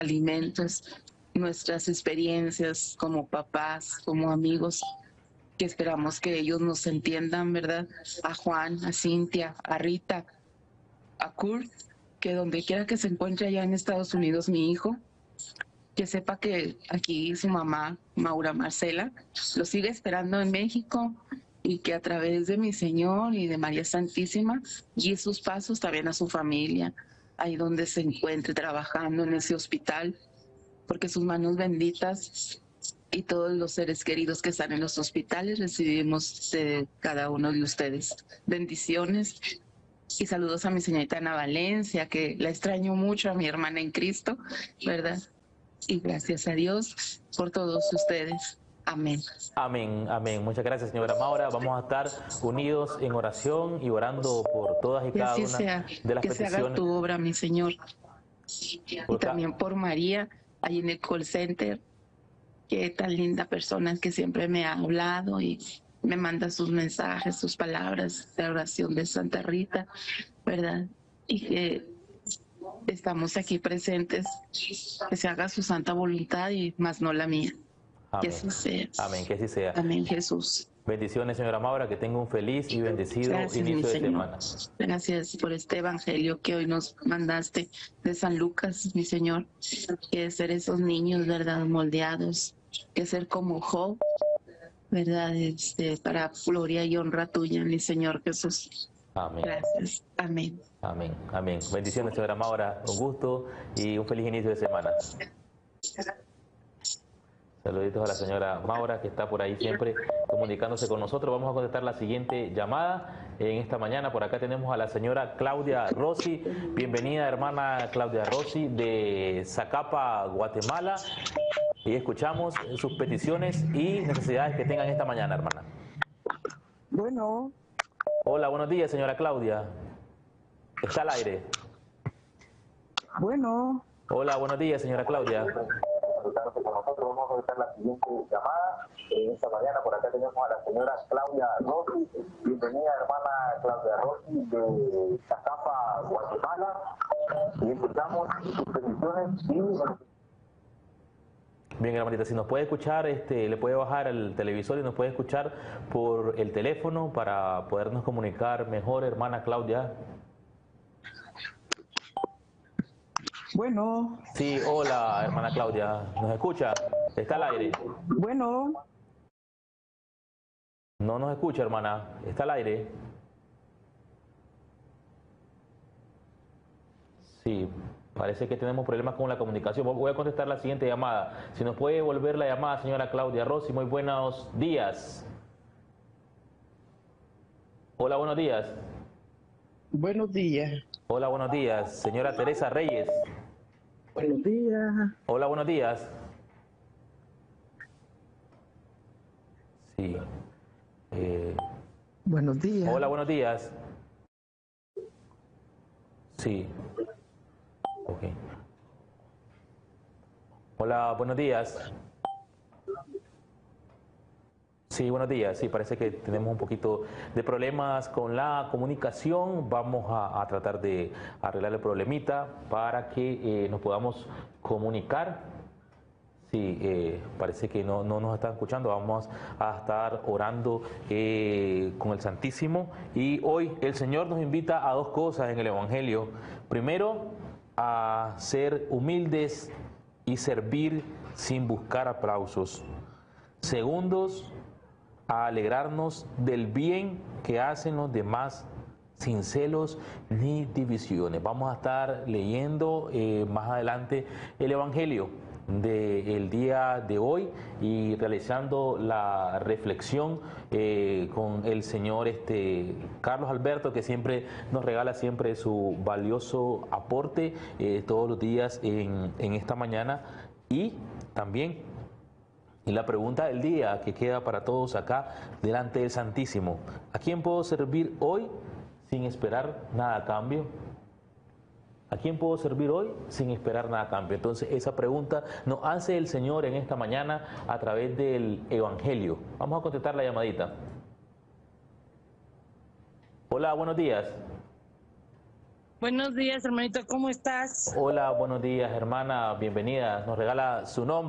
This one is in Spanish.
alimentos, nuestras experiencias como papás, como amigos, que esperamos que ellos nos entiendan, ¿verdad? A Juan, a Cintia, a Rita, a Kurt, que donde quiera que se encuentre allá en Estados Unidos mi hijo, que sepa que aquí su mamá, Maura Marcela, lo sigue esperando en México y que a través de mi Señor y de María Santísima guíe sus pasos también a su familia, ahí donde se encuentre trabajando en ese hospital, porque sus manos benditas y todos los seres queridos que están en los hospitales recibimos de cada uno de ustedes. Bendiciones y saludos a mi señorita Ana Valencia, que la extraño mucho, a mi hermana en Cristo, ¿verdad? Y gracias a Dios por todos ustedes. Amén. Amén, amén. Muchas gracias, señora Maura. Vamos a estar unidos en oración y orando por todas y Que cada así una sea, de las que se haga peticiones. tu obra, mi Señor. Y también por María, ahí en el call center, que tan linda persona que siempre me ha hablado y me manda sus mensajes, sus palabras de oración de Santa Rita, ¿verdad? Y que estamos aquí presentes, que se haga su santa voluntad y más no la mía. Amén. Que así sea. Amén, que así sea. Amén, Jesús. Bendiciones, señora Maura, que tenga un feliz y bendecido inicio de semana. Gracias por este evangelio que hoy nos mandaste de San Lucas, mi Señor, que ser esos niños, ¿verdad?, moldeados, que ser como Job, ¿verdad?, para gloria y honra tuya, mi Señor Jesús. Amén. Gracias. Amén. Amén. Amén. Bendiciones, señora Maura. Un gusto y un feliz inicio de semana. Saluditos a la señora Maura, que está por ahí siempre comunicándose con nosotros. Vamos a contestar la siguiente llamada en esta mañana. Por acá tenemos a la señora Claudia Rossi. Bienvenida, hermana Claudia Rossi, de Zacapa, Guatemala. Y escuchamos sus peticiones y necesidades que tengan esta mañana, hermana. Bueno. Hola, buenos días, señora Claudia. Está al aire. Bueno. Hola, buenos días, señora Claudia. Con nosotros vamos a conectar la siguiente llamada. Esta mañana por acá tenemos a la señora Claudia Rossi. Bienvenida, hermana Claudia Rossi, de Zacapa, Guatemala. Y escuchamos sus peticiones y... Bien, hermanita, si nos puede escuchar, le puede bajar el televisor y nos puede escuchar por el teléfono para podernos comunicar mejor, hermana Claudia. Bueno. Sí, hola, hermana Claudia. ¿Nos escucha? Está al aire. Bueno. No nos escucha, hermana. Está al aire. Sí, parece que tenemos problemas con la comunicación. Voy a contestar la siguiente llamada. Si nos puede volver la llamada, señora Claudia Rossi. Muy buenos días. Hola, buenos días. Buenos días. Hola, buenos días. Señora Teresa Reyes. Buenos días. Hola, buenos días. Sí. Buenos días. Hola, buenos días. Sí. Ok. Hola, buenos días. Sí, buenos días. Sí, parece que tenemos un poquito de problemas con la comunicación. Vamos a tratar de arreglar el problemita para que nos podamos comunicar. Sí, parece que no nos están escuchando. Vamos a estar orando con el Santísimo. Y hoy el Señor nos invita a dos cosas en el Evangelio. Primero, a ser humildes y servir sin buscar aplausos. Segundos, a alegrarnos del bien que hacen los demás sin celos ni divisiones. Vamos a estar leyendo más adelante el Evangelio del día de hoy y realizando la reflexión con el señor Carlos Alberto, que siempre nos regala siempre su valioso aporte todos los días en esta mañana. Y también y la pregunta del día que queda para todos acá delante del Santísimo: ¿a quién puedo servir hoy sin esperar nada a cambio? ¿A quién puedo servir hoy sin esperar nada a cambio? Entonces esa pregunta nos hace el Señor en esta mañana a través del Evangelio. Vamos a contestar la llamadita. Hola, buenos días. Buenos días, hermanito, ¿cómo estás? Hola, buenos días, hermana, bienvenida. Nos regala su nombre.